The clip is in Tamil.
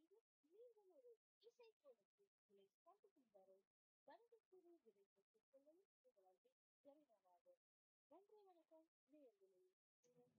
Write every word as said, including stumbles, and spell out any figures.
நீங்கள் ஒரு இசை கோலத்தில் உங்களை சந்திக்கும் வரை வணக்கம் கூறி விடைபெற்றுக் கொள்ளும்